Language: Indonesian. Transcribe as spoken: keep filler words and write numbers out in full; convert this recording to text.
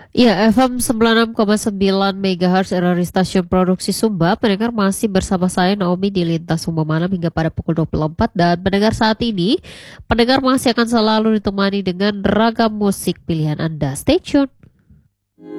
Iya, F M sembilan puluh enam koma sembilan MHz dari stasiun produksi Sumba. Pendengar masih bersama saya Naomi di Lintas Sumba Malam hingga pada pukul dua puluh empat. Dan pendengar saat ini, pendengar masih akan selalu ditemani dengan ragam musik pilihan Anda. Stay tune.